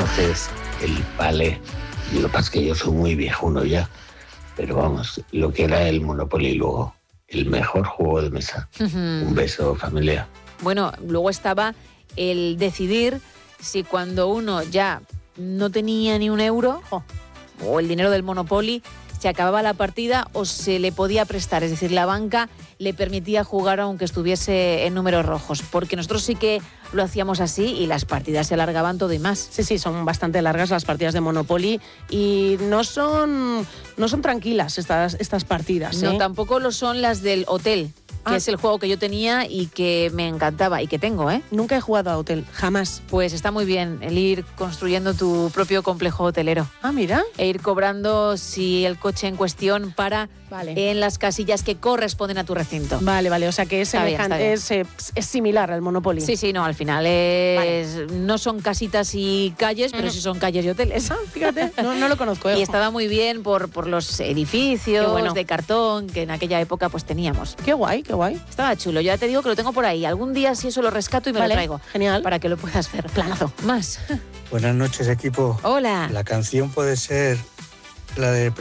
conoces el palé. Lo que pasa es que yo soy muy viejuno ya, pero vamos, lo que era el Monopoly luego, el mejor juego de mesa. Un beso, familia. Bueno, luego estaba el decidir si cuando uno ya no tenía ni un euro o el dinero del Monopoly, se acababa la partida o se le podía prestar. Es decir, la banca le permitía jugar aunque estuviese en números rojos. Porque nosotros sí que lo hacíamos así y las partidas se alargaban todo y más. Sí, son bastante largas las partidas de Monopoly y no son tranquilas estas partidas. No, tampoco lo son las del hotel, que es el juego que yo tenía y que me encantaba y que tengo, ¿eh? Nunca he jugado a hotel, jamás. Pues está muy bien el ir construyendo tu propio complejo hotelero. Ah, mira. E ir cobrando si el coche en cuestión para en las casillas que corresponden a tu recinto. Vale, o sea que es similar al Monopoly. Sí, no, al final no son casitas y calles, pero sí son calles y hoteles. Fíjate, no lo conozco. Y estaba muy bien por los edificios de cartón que en aquella época pues teníamos. Qué guay. Estaba chulo, ya te digo que lo tengo por ahí. Algún día si eso lo rescato y me lo traigo. Genial. Para que lo puedas ver. Planazo. Más. Buenas noches, equipo. Hola. La canción puede ser la de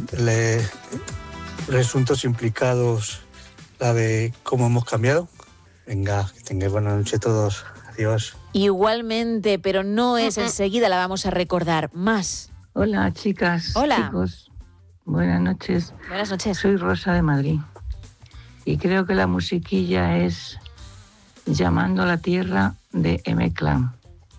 presuntos implicados, la de cómo hemos cambiado. Venga, que tengáis buena noche todos. Adiós. Igualmente, pero no es enseguida, la vamos a recordar. Más. Hola, chicas. Hola. Chicos. Buenas noches. Buenas noches. Soy Rosa de Madrid. Y creo que la musiquilla es Llamando a la Tierra de M-Clan.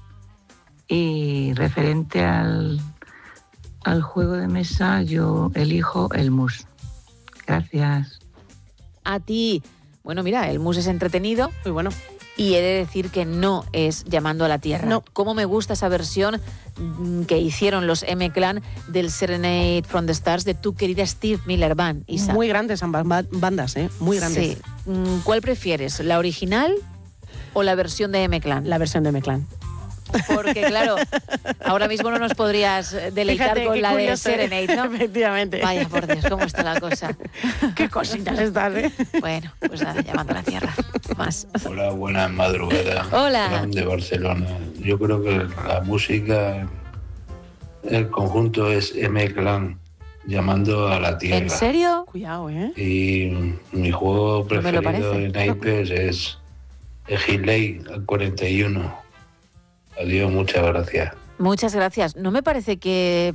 Y referente al juego de mesa, yo elijo el mus. Gracias. A ti. Bueno, mira, el mus es entretenido. Muy bueno. Y he de decir que no es Llamando a la Tierra. No. Cómo me gusta esa versión que hicieron los M-Clan del Serenade from the Stars de tu querida Steve Miller Band, Isa. Muy grandes ambas bandas, muy grandes. Sí. ¿Cuál prefieres, la original o la versión de M-Clan? La versión de M-Clan. Porque, claro, ahora mismo no nos podrías deleitar. Fíjate, con la de Serenade, ¿no? Efectivamente. Vaya, por Dios, cómo está la cosa. Qué cositas estás, ¿eh? Bueno, pues nada, Llamando a la Tierra. Más. Hola, buenas madrugadas. Hola. De Barcelona. Yo creo que la música, el conjunto es M-Clan, Llamando a la Tierra. ¿En serio? Cuidado, ¿eh? Y mi juego preferido en naipes es Gilei al 41. Adiós, muchas gracias. Muchas gracias. No me parece que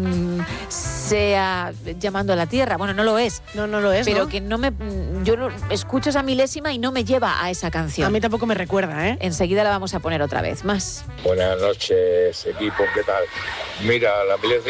sea Llamando a la Tierra. Bueno, no lo es. No lo es, pero ¿no? Que no me... Yo escucho esa milésima y no me lleva a esa canción. A mí tampoco me recuerda, ¿eh? Enseguida la vamos a poner otra vez. Más. Buenas noches, equipo. ¿Qué tal? Mira, la milésima